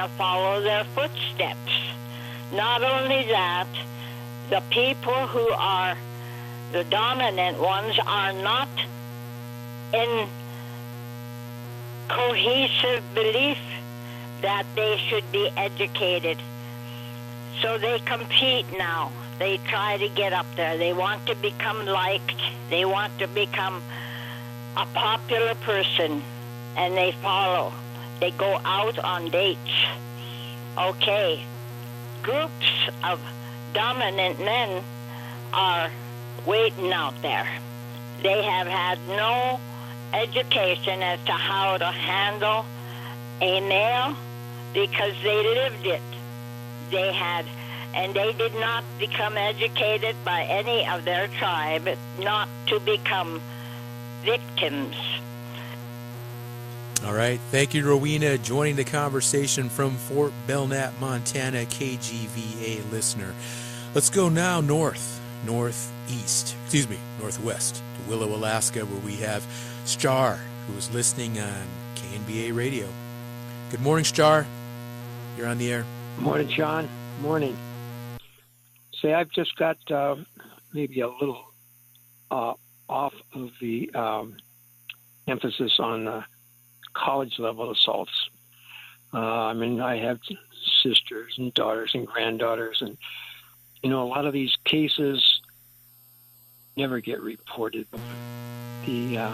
to follow their footsteps. Not only that, the people who are the dominant ones are not in cohesive belief that they should be educated. So they compete now. They try to get up there. They want to become liked. They want to become a popular person, and they follow. They go out on dates. Okay, groups of dominant men are waiting out there. They have had no education as to how to handle a male because they lived it. They had, and they did not become educated by any of their tribe not to become victims. All right. Thank you, Rowena, joining the conversation from Fort Belknap, Montana, KGVA listener. Let's go now northwest to Willow, Alaska, where we have Star, who is listening on KNBA radio. Good morning, Star. You're on the air. Morning, John. Morning. Say, I've just got maybe a little off of the emphasis on college level assaults. I mean, I have sisters and daughters and granddaughters, and a lot of these cases never get reported. The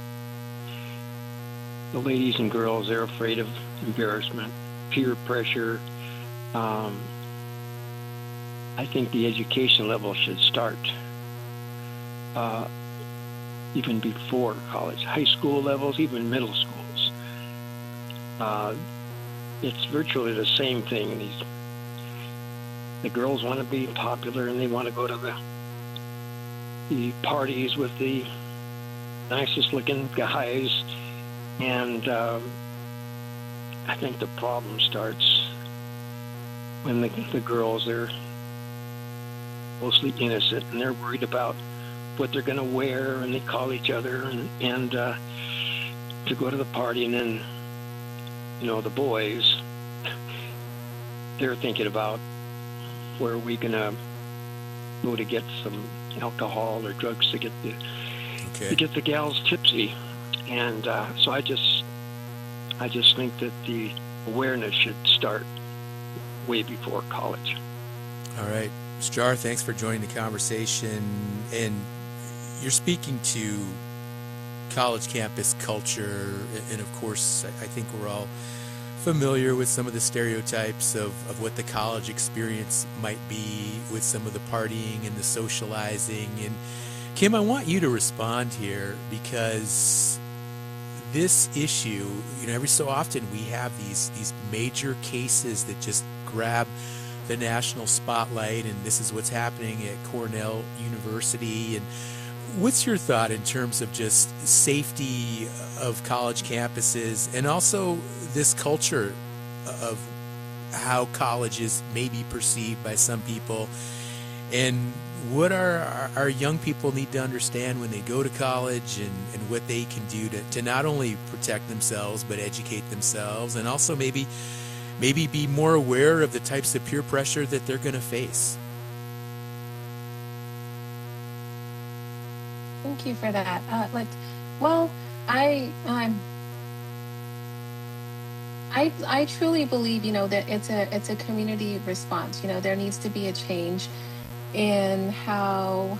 ladies and girls, they're afraid of embarrassment, peer pressure. I think the education level should start even before college, high school levels, even middle schools. It's virtually the same thing. The girls want to be popular and they want to go to the parties with the nicest looking guys, and I think the problem starts when the girls are mostly innocent and they're worried about what they're going to wear, and they call each other and to go to the party, and then the boys, they're thinking about where are we going to go to get some alcohol or drugs to get the gals tipsy. And so I just think that the awareness should start way before college. All right. Star, thanks for joining the conversation. And you're speaking to college campus culture, and of course, I think we're all familiar with some of the stereotypes of what the college experience might be, with some of the partying and the socializing. And Kim, I want you to respond here, because this issue, every so often we have these major cases that just grab the national spotlight, and this is what's happening at Cornell University. And what's your thought in terms of just safety of college campuses, and also this culture of how colleges may be perceived by some people, and what our young people need to understand when they go to college, and what they can do to not only protect themselves but educate themselves, and also maybe be more aware of the types of peer pressure that they're going to face? Thank you for that. I truly believe, that it's a community response. There needs to be a change in how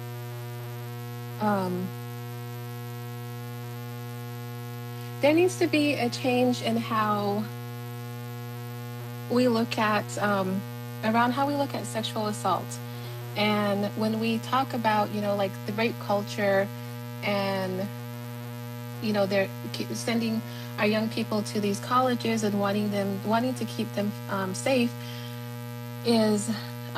there needs to be a change in how we look at around how we look at sexual assault. And when we talk about, like the rape culture, and, they're sending our young people to these colleges and wanting to keep them safe, is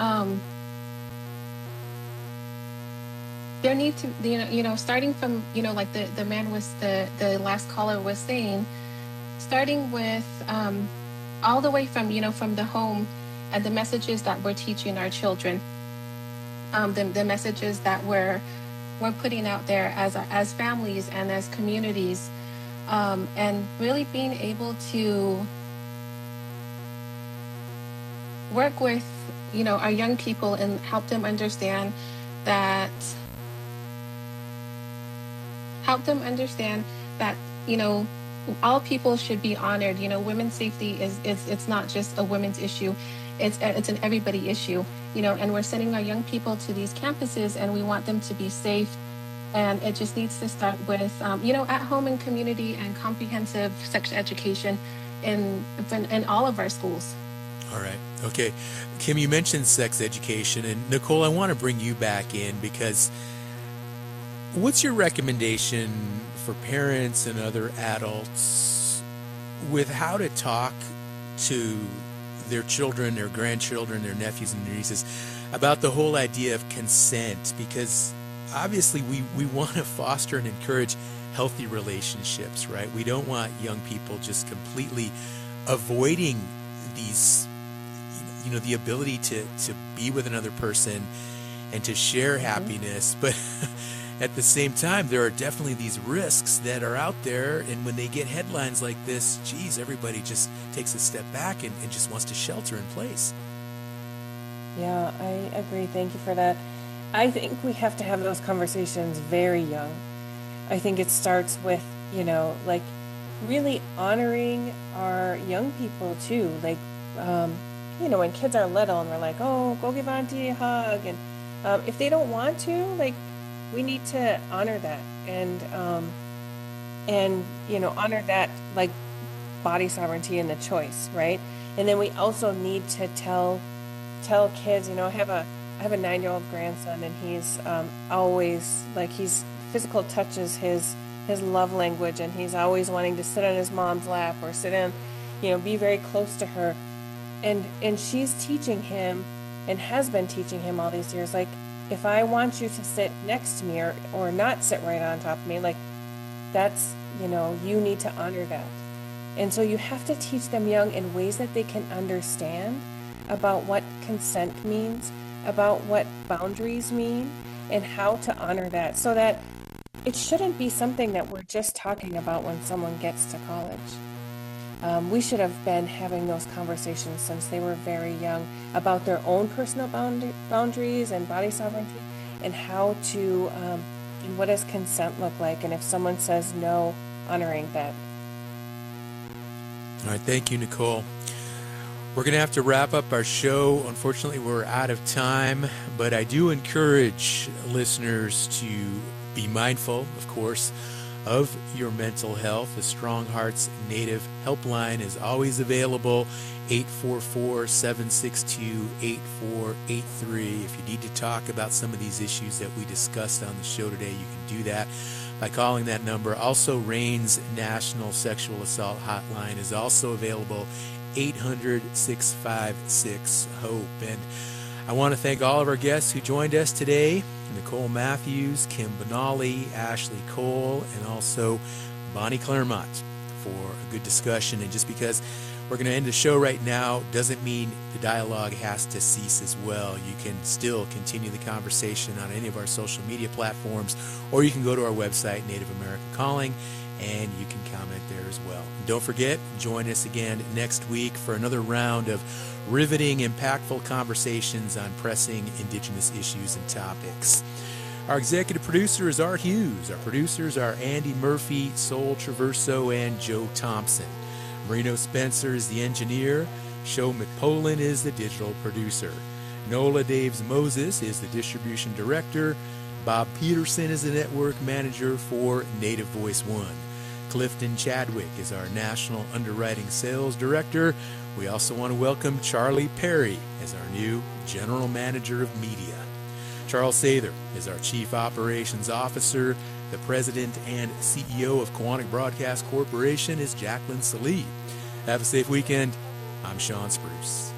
there need to, starting from, like the man was, the last caller was saying, starting with all the way from, from the home, and the messages that we're teaching our children. The messages that we're putting out there as families and as communities, and really being able to work with, our young people and help them understand that that, all people should be honored. Women's safety it's not just a women's issue. It's an everybody issue, and we're sending our young people to these campuses and we want them to be safe. And it just needs to start with, at home and community and comprehensive sex education in all of our schools. All right. Okay. Kim, you mentioned sex education, and Nicole, I want to bring you back in because what's your recommendation for parents and other adults with how to talk to their children, their grandchildren, their nephews and nieces about the whole idea of consent? Because obviously we want to foster and encourage healthy relationships, right? We don't want young people just completely avoiding these, the ability to be with another person and to share happiness. But at the same time, there are definitely these risks that are out there. And when they get headlines like this, geez, everybody just takes a step back and just wants to shelter in place. Yeah, I agree. Thank you for that. I think we have to have those conversations very young. I think it starts with, really honoring our young people too. Like, when kids are little and we're like, oh, go give auntie a hug. And if they don't want to, we need to honor that and honor that, like, body sovereignty and the choice, right? And then we also need to tell kids, I have a 9-year-old grandson, and he's always he's physical touch is his love language, and he's always wanting to sit on his mom's lap or sit in, be very close to her, and she's teaching him and has been teaching him all these years, if I want you to sit next to me or not sit right on top of me, that's, you need to honor that. And so you have to teach them young in ways that they can understand about what consent means, about what boundaries mean, and how to honor that, so that it shouldn't be something that we're just talking about when someone gets to college. We should have been having those conversations since they were very young about their own personal boundaries and body sovereignty, and how to, and what does consent look like, and if someone says no, honoring that. All right, thank you, Nicole. We're going to have to wrap up our show. Unfortunately, we're out of time, but I do encourage listeners to be mindful, of course, of your mental health. The Strong Hearts Native Helpline is always available, 844-762-8483. If you need to talk about some of these issues that we discussed on the show today, you can do that by calling that number. Also, RAIN's National Sexual Assault Hotline is also available, 800-656-HOPE. And I want to thank all of our guests who joined us today: Nicole Matthews, Kim Benally, Ashley Cole, and also Bonnie Claremont, for a good discussion. And just because we're going to end the show right now doesn't mean the dialogue has to cease as well. You can still continue the conversation on any of our social media platforms, or you can go to our website, Native America Calling, and you can comment there as well. And don't forget, join us again next week for another round of riveting, impactful conversations on pressing Indigenous issues and topics. Our executive producer is Art Hughes. Our producers are Andy Murphy, Sol Traverso, and Joe Thompson. Marino Spencer is the engineer. Sho McPolin is the digital producer. Nola Daves Moses is the distribution director. Bob Peterson is the network manager for Native Voice One. Clifton Chadwick is our national underwriting sales director. We also want to welcome Charlie Perry as our new general manager of media. Charles Sather is our chief operations officer. The president and CEO of Koahnic Broadcast Corporation is Jacqueline Salih. Have a safe weekend. I'm Sean Spruce.